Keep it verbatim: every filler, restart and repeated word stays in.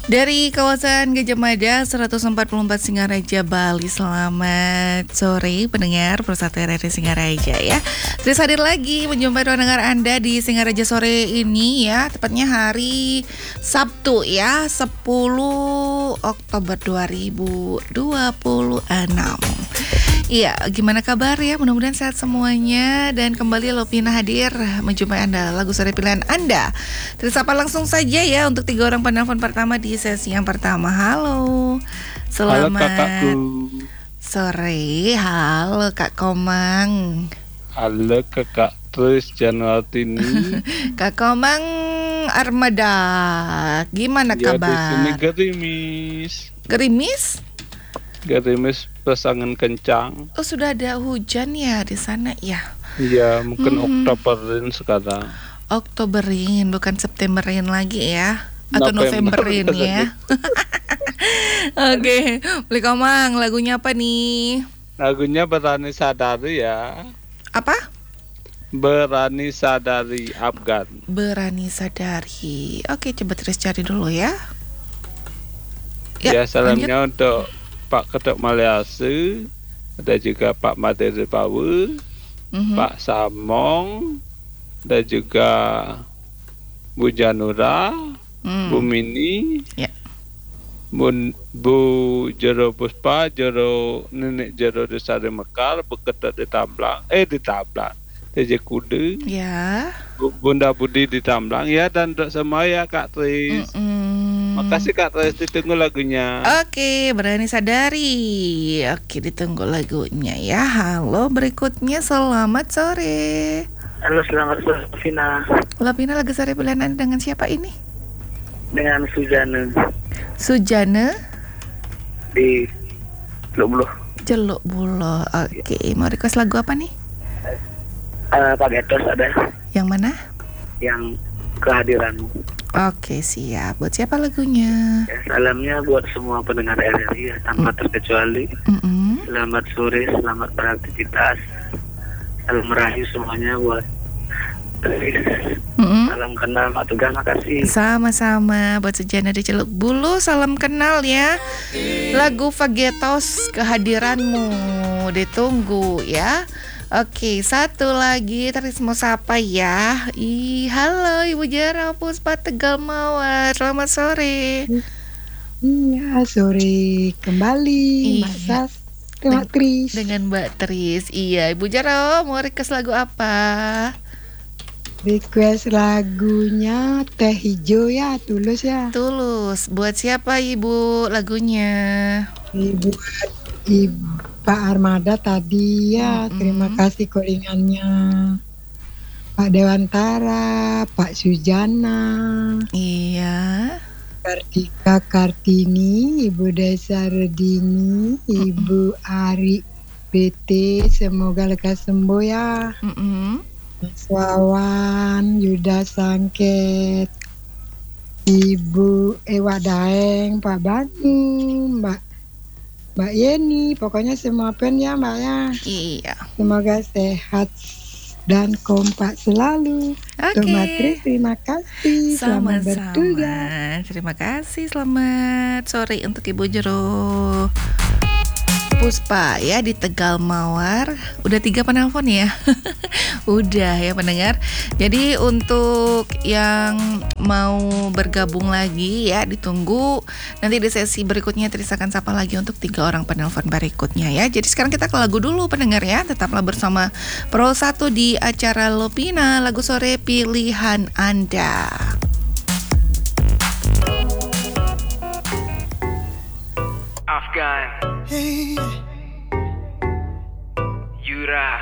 Dari kawasan Gajah Mada seratus empat puluh empat Singaraja, Bali. Selamat sore pendengar Persatu R R I Singaraja ya. Terus hadir lagi menjumpai pendengar Anda di Singaraja sore ini ya. Tepatnya hari Sabtu ya, sepuluh Oktober dua ribu dua puluh enam. Iya, gimana kabar ya? Mudah-mudahan sehat semuanya. Dan kembali Lovina hadir menjumpai Anda, lagu sore pilihan Anda. Terus apa langsung saja ya untuk tiga orang penelpon pertama di sesi yang pertama. Halo, selamat Halo kakakku. sore. Halo Kak Komang. Halo kakak Tris Januartini. Kak Komang Armada, gimana Ya, kabar? di sini gerimis. Gerimis? Gerimis pasangan kencang. Oh, sudah ada hujan ya di sana ya? Iya, mungkin Hmm. Oktoberin sekarang. Oktoberin, bukan Septemberin lagi ya? Atau November. Novemberin ya? Oke, Beli Komang, lagunya apa nih? Lagunya Berani Sadari ya. Apa? Berani Sadari Afgan. Berani Sadari. Oke, coba terus cari dulu ya. Ya, salamnya untuk Pak Ketuk Maliase, ada juga Pak Madiri Power, Mhm. Pak Samong, dan juga Bu Janura, Hmm. Bu Mini, Ya. Bu, Bu Jero Puspa, Jero Nenek Jero di Sari Mekar, Bu Ketuk di Tamblang, eh di Tamblang, T J Kude, Ya. Bu, Bunda Budi di Tamblang, ya, dan untuk semua ya Kak Tris. Mm-mm. Makasih Kak Tris, ditunggu lagunya. Oke, Berani Sadari. Oke, ditunggu lagunya ya. Halo, berikutnya selamat sore. Halo, selamat sore Vina. Lapina lagu sore pilihan Anda dengan siapa ini? Dengan Sujana Sujana di Teluk Buluh. Jeluk Bulo. Oke, mau request lagu apa nih? Uh, Pak Getos ada Yang mana? yang kehadiranmu. Oke, siap. Buat siapa lagunya? Ya, salamnya buat semua pendengar R R I ya, tanpa terkecuali. Mm-mm. Selamat sore, selamat beraktivitas. Salam merayu semuanya buat Tris. Mm-mm. Salam kenal Mak Tugas, makasih. Sama-sama buat Sujana di Celuk Bulu. Salam kenal ya. Lagu Fagetos kehadiranmu ditunggu ya. Oke, satu lagi Tris mau sapa ya. Ih, halo Ibu Jara Puspa Tegal Mawar. Selamat sore. Iya, sore kembali, Iya. Mbak Sas, Mbak Tris. Dengan Mbak Tris. Iya, Ibu Jara mau request lagu apa? Request lagunya Teh Hijau ya, Tulus ya. Tulus. Buat siapa Ibu lagunya? Ibu, Ibu Pak Armada tadi ya, Mm-mm. terima kasih callingannya. Pak Dewantara, Pak Sujana, Iya. Kartika Kartini, Ibu Desa Redini, Ibu Ari B T, semoga lekas sembuh ya. Mm-mm. Mas Wawan, Yuda Sangket, Ibu Ewa Daeng, Pak Banu, Mbak Mbak Yeni, pokoknya semua pen ya Mbak ya. Iya. Semoga sehat dan kompak selalu. Oke. Mbak Tris, terima kasih. Selamat Sama-sama. bertugas. Terima kasih. Selamat sore untuk Ibu Jero Puspa ya di Tegal Mawar. Udah tiga penelpon ya. Udah ya pendengar. Jadi untuk yang mau bergabung lagi ya ditunggu. Nanti di sesi berikutnya Tris akan sapa lagi untuk tiga orang penelpon berikutnya ya. Jadi sekarang kita ke lagu dulu pendengar ya. Tetaplah bersama Pro satu di acara Lovina, lagu sore pilihan Anda. Afgan. Yura.